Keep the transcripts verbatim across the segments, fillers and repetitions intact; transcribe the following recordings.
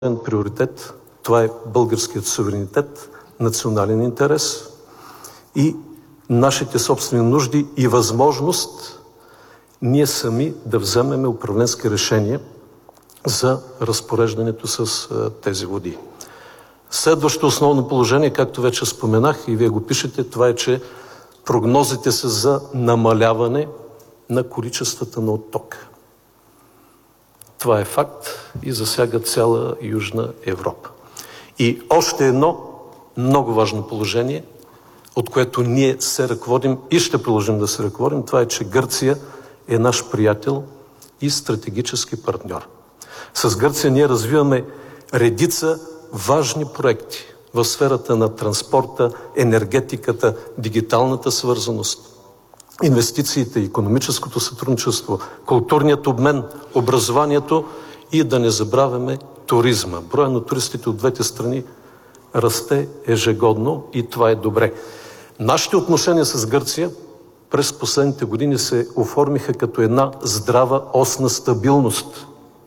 приоритет. Това е българският суверенитет, национален интерес и нашите собствени нужди и възможност ние сами да вземем управленски решения за разпореждането с тези води. Следващото основно положение, както вече споменах и вие го пишете, това е, че прогнозите са за намаляване на количествата на оттока. Това е факт и засяга цяла Южна Европа. И още едно много важно положение, от което ние се ръководим и ще продължим да се ръководим, това е, че Гърция е наш приятел и стратегически партньор. С Гърция ние развиваме редица важни проекти в сферата на транспорта, енергетиката, дигиталната свързаност, инвестициите, икономическото сътрудничество, културният обмен, образованието и да не забравяме туризма. Броя на туристите от двете страни расте ежегодно и това е добре. Нашите отношения с Гърция през последните години се оформиха като една здрава ос на стабилност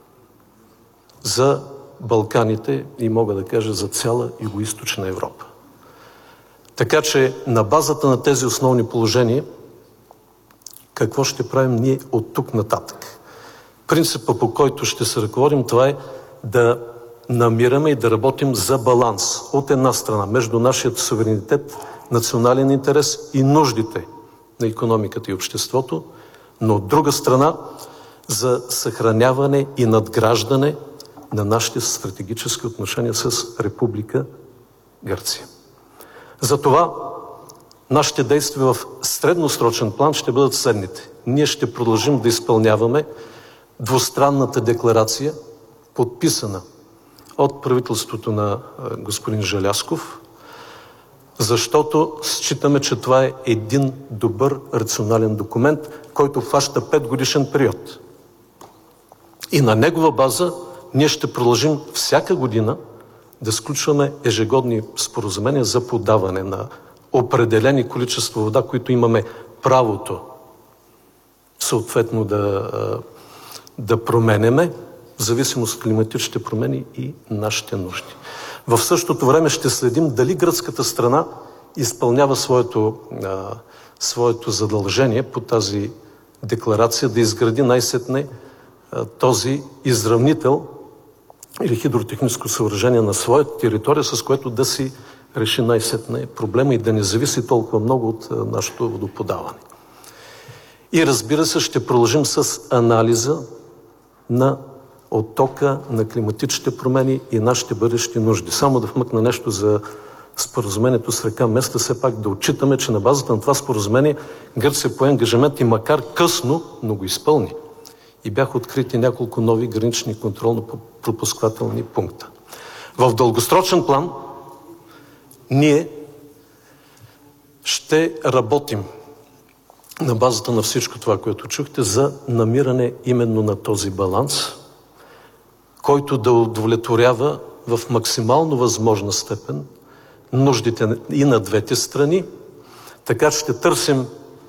за Балканите и мога да кажа за цяла Югоизточна Европа. Така че на базата на тези основни положения какво ще правим ние от тук нататък? Принципът, по който ще се ръководим, това е да намираме и да работим за баланс от една страна между нашия суверенитет, национален интерес и нуждите на икономиката и обществото, но от друга страна за съхраняване и надграждане на нашите стратегически отношения с Република Гърция. Затова нашите действия в средносрочен план ще бъдат следните. Ние ще продължим да изпълняваме двустранната декларация, подписана от правителството на господин Желязков, защото считаме, че това е един добър рационален документ, който хваща петгодишен период. И на негова база ние ще продължим всяка година да сключваме ежегодни споразумения за подаване на определени количества вода, които имаме правото съответно да, да променяме, в зависимост от климатичните промени и нашите нужди. В същото време ще следим дали гръцката страна изпълнява своето, а, своето задължение по тази декларация да изгради най-сетне а, този изравнител или хидротехническо съоръжение на своята територия, с което да си реши най-сетне проблема и да не зависи толкова много от а, нашето водоподаване. И разбира се, ще продължим с анализа на оттока, на климатичните промени и нашите бъдещи нужди. Само да вмъкна нещо за споразумението с река Места, все пак да отчитаме, че на базата на това споразумение Гърция пое ангажимент и макар късно, но го изпълни. И бяха открити няколко нови гранични контролно-пропускателни пункта. В дългосрочен план ние ще работим на базата на всичко това, което чухте, за намиране именно на този баланс, който да удовлетворява в максимално възможна степен нуждите и на двете страни. Така ще търсим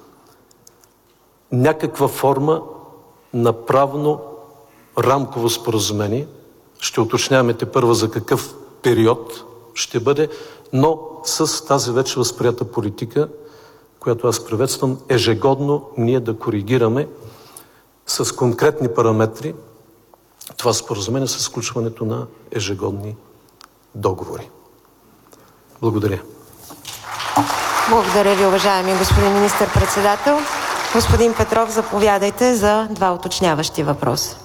някаква форма на правно рамково споразумение. Ще уточняваме тепърва за какъв период ще бъде, но с тази вече възприята политика, която аз приветствам, ежегодно ние да коригираме с конкретни параметри това споразумение с включването на ежегодни договори. Благодаря. Благодаря ви, уважаеми господин министър-председател. Господин Петров, заповядайте за два уточняващи въпроса.